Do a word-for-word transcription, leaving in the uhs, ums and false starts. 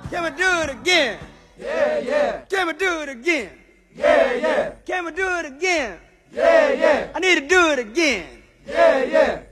Can we do it again? Yeah, yeah. Can we do it again? Yeah, yeah. Can we do it again? Yeah, yeah. I need to do it again. Yeah, yeah.